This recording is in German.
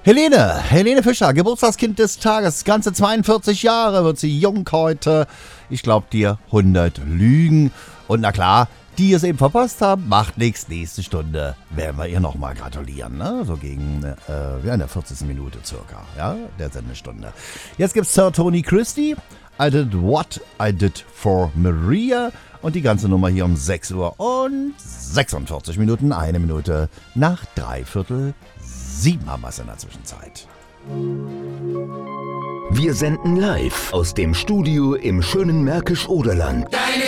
Helene Fischer, Geburtstagskind des Tages, ganze 42 Jahre wird sie jung heute. Ich glaub dir 100 Lügen. Und na klar, die es eben verpasst haben, macht nichts. Nächste Stunde werden wir ihr nochmal gratulieren. Ne? So gegen in der 40. Minute circa, ja, der Sendestunde. Jetzt gibt's Sir Tony Christie. I did what I did for Maria. Und die ganze Nummer hier um 6 Uhr und 46 Minuten, 1 Minute nach 6:45 haben wir es in der Zwischenzeit. Wir senden live aus dem Studio im schönen Märkisch-Oderland. Deine